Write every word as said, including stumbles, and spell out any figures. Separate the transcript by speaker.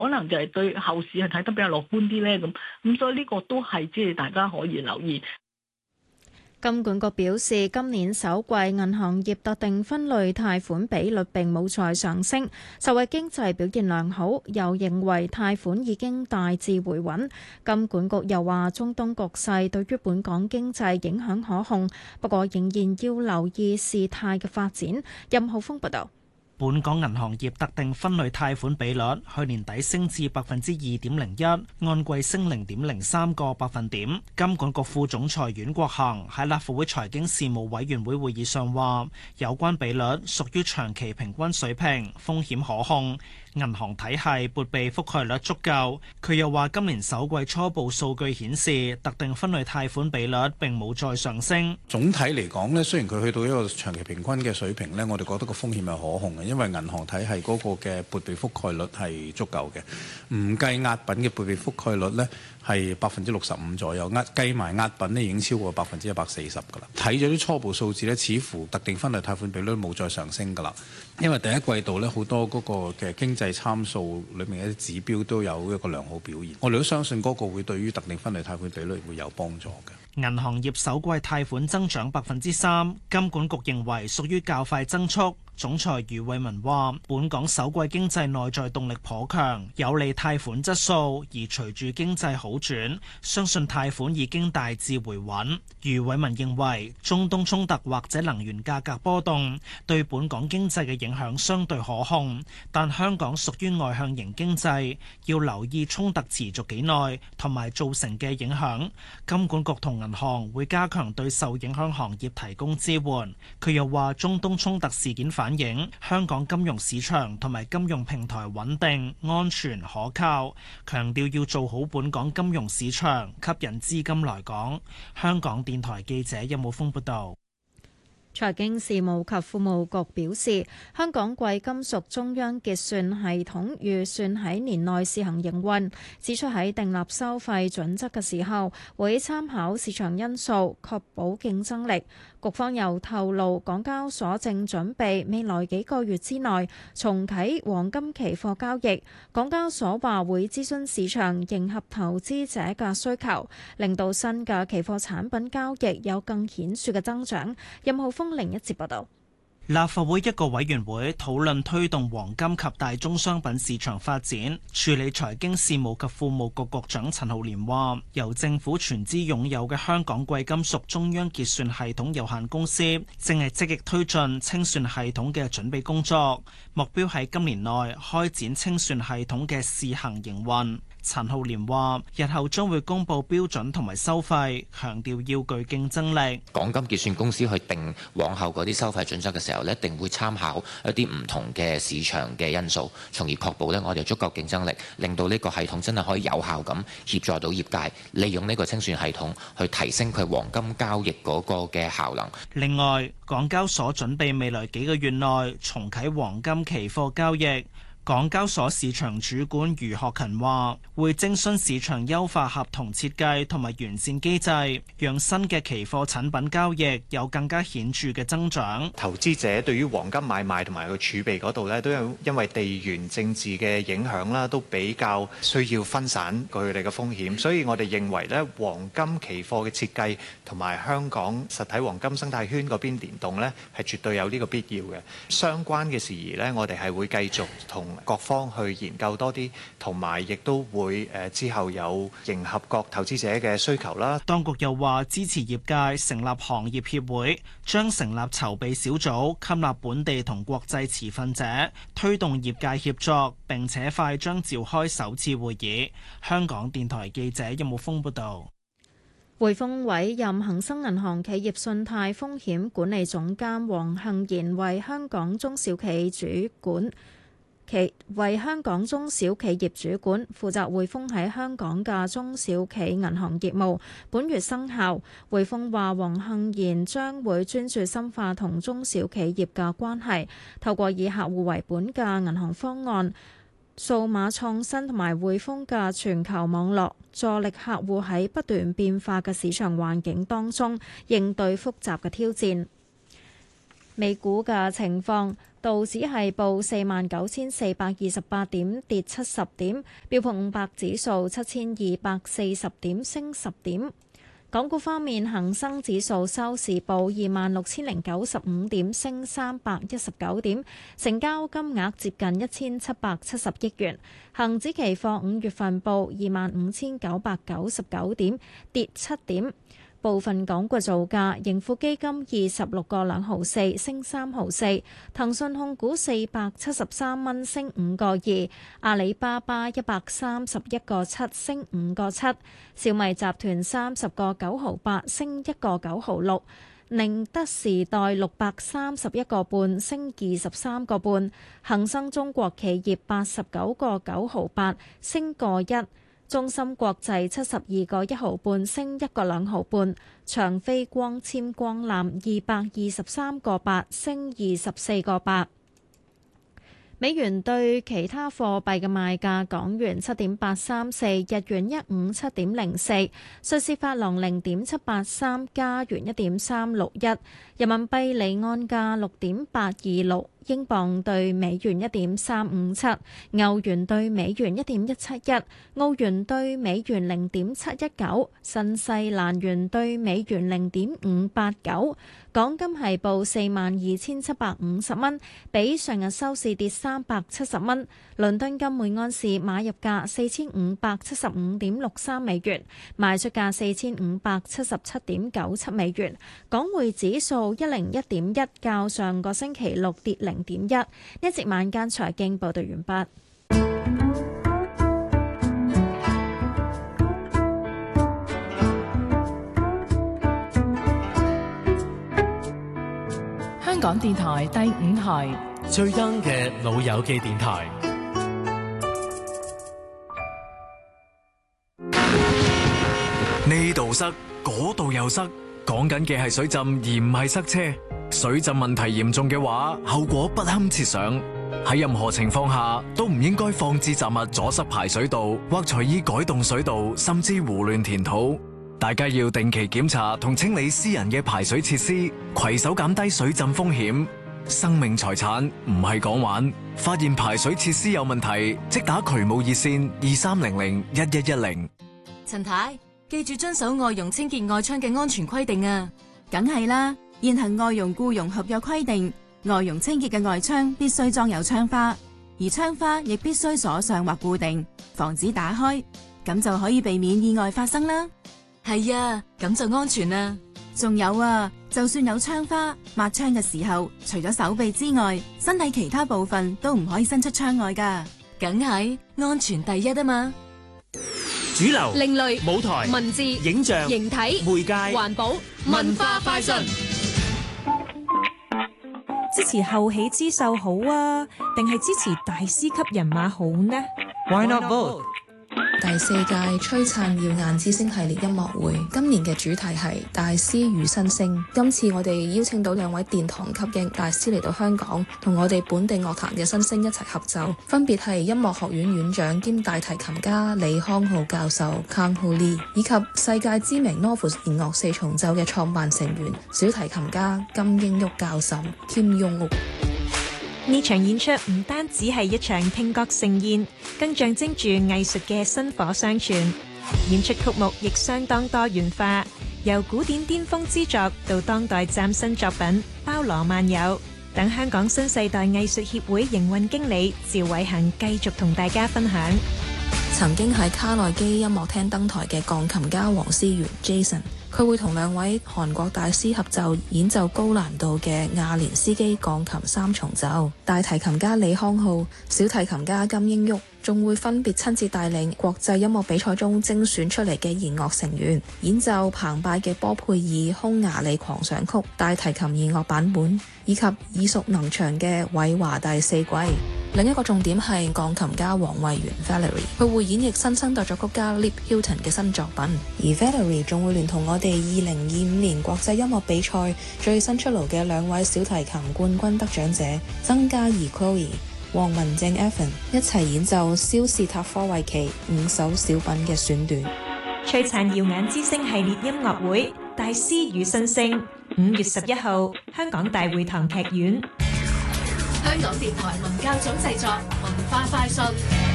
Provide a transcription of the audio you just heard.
Speaker 1: 可能就係對後市係睇得比較樂觀啲咧咁。咁所以呢個都係即係大家可以留意。
Speaker 2: 金管局表示，今年首季銀行業特定分類貸款比率並冇再上升，受惠經濟表現良好，又認為貸款已經大致回穩。金管局又話，中東局勢對於本港經濟影響可控，不過仍然要留意事態嘅發展。任浩峰報道。
Speaker 3: 本港銀行業特定分類貸款比率去年底升至百分之二點零一，按季升零點零三個百分點。金管局副總裁阮國恒喺立法會財經事務委員會會議上話，有關比率屬於長期平均水平，風險可控。銀行體系撥備覆蓋率足夠。佢又話，今年首季初步數據顯示，特定分類貸款比率並冇再上升。
Speaker 4: 總體嚟講呢，雖然佢去到一個長期平均嘅水平呢，我哋覺得個風險係可控嘅，因為銀行體系嗰個嘅撥備覆蓋率係足夠嘅。唔計押品嘅撥備覆蓋率呢係百分之六十五左右，押計埋押品呢已經超過百分之一百四十㗎啦。睇咗啲初步數字呢，似乎特定分類貸款比率冇再上升㗎啦。因為第一季度呢，好多嗰個嘅經濟參數裏面嘅指標都有一個良好表現，我哋都相信嗰個會對於特定分類貸款比率會有幫助嘅。
Speaker 3: 銀行業首季貸款增長百分之三，金管局認為屬於較快增速。總裁余偉文話，本港首季經濟內在動力頗強，有利貸款質素，而隨住經濟好轉，相信貸款已經大致回穩。余偉文認為，中東衝突或者能源價格波動對本港經濟嘅影響相對可控，但香港屬於外向型經濟，要留意衝突持續幾耐同埋造成嘅影響。金管局同銀行會加強對受影響行業提供支援。佢又話，中東衝突事件反映香港金融市場同埋金融平台穩定、安全、可靠，強調要做好本港金融市場，吸引資金來港。香港電台記者任武峰報道。
Speaker 2: 財經事務及庫務局表示，香港貴金屬中央結算系統預算喺年內試行營運，指出喺訂立收費準則嘅時候，會參考市場因素，確保競爭力。局方又透露，港交所正準備未來幾個月之內重啟黃金期貨交易。港交所話會諮詢市場，迎合投資者嘅需求，令到新嘅期貨產品交易有更顯著嘅增長。任浩峰另一節報道。
Speaker 3: 立法會一個委員會討論推動黃金及大宗商品市場發展，處理財經事務及庫務局局長陳浩濂話，由政府全資擁有嘅香港貴金屬中央結算系統有限公司正係積極推進清算系統嘅準備工作，目標喺今年內開展清算系統嘅試行營運。陳浩濂話，日後將會公布標準同埋收費，強調要具競爭力。
Speaker 5: 港金結算公司去定往後嗰啲收費準則嘅時候，一定會參考一啲唔同嘅市場嘅因素，從而確保咧我哋足夠競爭力，令到呢個系統真係可以有效咁協助到業界，利用呢個清算系統去提升佢黃金交易嗰個嘅效能。
Speaker 3: 另外，港交所準備未來幾個月內重啟黃金期貨交易。港交所市場主管余學勤話，會徵詢市場優化合同設計同埋完善機制，讓新嘅期貨產品交易有更加顯著嘅增長。
Speaker 6: 投資者對於黃金買賣同埋個儲備嗰度咧，都有因為地緣政治嘅影響啦，都比較需要分散佢哋嘅風險，所以我哋認為咧，黃金期貨嘅設計同埋香港實體黃金生態圈嗰邊聯動咧，係絕對有呢個必要嘅。相關嘅事宜咧，我哋係會繼續同各方去研究多啲，同埋亦都會誒之後有迎合各投資者嘅需求啦。
Speaker 3: 當局又話支持業界成立行業協會，將成立籌備小組，吸納本地同國際持份者，推動業界協作，並且快將召開首次會議。香港電台記者任武峰報道。
Speaker 2: 匯豐委任恒生銀行企業信貸風險管理總監黃杏賢為香港中小企主管。其為香港中小企業主管，負責匯豐喺香港嘅中小企銀行業務。本月生效。匯豐話，黃杏賢將會專注深化同中小企業嘅關係，透過以客戶為本嘅銀行方案、數碼創新同埋匯豐嘅全球網絡，助力客戶喺不斷變化嘅市場環境當中應對複雜嘅挑戰。美股嘅情況。 道指係報四萬九千四百二十八點，跌七十點；標普五百指數七千二百四十點，升十點。港股方面，恒生指數收市報二萬六千零九十五點，升三百一十九點，成交金額接近一千七百七十億元。恒指期貨五月份報二萬五千九百九十九點，跌七點。部分港股造價，盈富基金二十六個兩毫四，升三毫四；騰訊控股四百七十三蚊，升五個二；阿里巴巴一百三十一個七，升五個七；小米集團三十個九毫八，升一個九毫六；寧德時代六百三十一個半，升二十三個半；恒生中國企業八十九個九毫八，升個一。中芯國際七十二個一毫半，升一個兩毫半；長飛光纖光纜二百二十三個八，升二十四個八。美元對其他貨幣嘅賣價：港元七點八三四，日元一五七點零四，瑞士法郎零點七八三，加元一點三六一，人民幣離岸價六點八二六。英鎊對美元一點三五七，歐元對美元一點一七一，澳元對美元零點七一九，新西蘭元對美元零點五八九。港金係報四萬二千七百五十蚊，比上日收市跌三百七十蚊。倫敦金每安士買入價四千五百七十五點六三美元，賣出價四千五百七十七點九七美元。港匯指數一零一點一，較上個星期六跌零點一。一節晚間財經報道完畢。
Speaker 7: 香港電台第五台
Speaker 8: 最 young 嘅老友記電台。
Speaker 9: 呢度塞，嗰度又塞，講緊嘅係水浸而唔係塞車。水浸問題嚴重嘅話，後果不堪設想。喺任何情況下都唔應該放置雜物阻塞排水道，或隨意改動水道，甚至胡亂填土。大家要定期檢查同清理私人嘅排水設施，攜手減低水浸風險。生命財產唔係講玩，發現排水設施有問題，即打渠務熱線二三零零一一一零。
Speaker 10: 陳太，記住遵守外傭清潔外窗嘅安全規定啊！
Speaker 11: 梗係啦，現行外傭僱傭合約規定，外傭清潔嘅外窗必須裝有窗花，而窗花亦必須鎖上或固定，防止打開，咁就可以避免意外發生啦。
Speaker 10: 係啊，咁就安全啦。
Speaker 11: 仲有啊，就算有窗花，抹窗嘅時候，除咗手臂之外，身體其他部分都唔可以伸出窗外噶。
Speaker 10: 梗係安全第一啊嘛！
Speaker 8: 主流、
Speaker 10: 另類、
Speaker 8: 舞台、
Speaker 10: 文字、
Speaker 8: 影像、
Speaker 10: 形體、
Speaker 8: 媒介、
Speaker 10: 環保、文化快訊。
Speaker 12: 支持後起之秀好啊，定係支持大師級人馬好呢？
Speaker 8: Why not both？
Speaker 13: 第四屆璀璨耀眼之星系列音樂會，今年嘅主題係大師與新星。今次我哋邀請到兩位殿堂級嘅大師嚟到香港，同我哋本地樂壇嘅新星一齊合奏，分別係音樂學院院長兼大提琴家李康浩教授 Kang Ho Lee， 以及世界知名 Novus 弦樂四重奏嘅創辦成員小提琴家金英旭教授 Kim Yong-wook。
Speaker 12: 呢場演出唔單止係一場聽覺盛宴，更象徵住藝術嘅薪火相傳。演出曲目亦相當多元化，由古典巔峰之作到當代嶄新作品，包羅萬有。等香港新世代藝術協會營運經理趙偉恒繼續同大家分享。
Speaker 13: 曾經喺卡內基音樂廳登台嘅鋼琴家黃思源 Jason， 佢會同兩位韓國大師合奏演奏高難度嘅亞連斯基鋼琴三重奏。大提琴家李康浩、小提琴家金英旭仲會分別親自帶領國際音樂比賽中精選出嚟嘅弦樂成員演奏澎湃嘅波佩爾匈牙利狂想曲大提琴弦樂版本，以及耳熟能詳嘅韋華第四季。另一個重點係鋼琴家黃慧源 Valerie， 佢會演繹新生代作曲家 Lip Hilton 嘅新作品，而 Valerie 仲會聯同我哋二零二五年國際音樂比賽最新出爐嘅兩位小提琴冠軍得獎者曾嘉怡 Chloe、黃文正 Evan 一齊演奏肖士塔科維奇五首小品嘅選段。
Speaker 12: 璀璨耀眼之星系列音樂會大師與新星，五月十一號香港大會堂劇院。
Speaker 14: 香港電台文教組製作，文化快訊。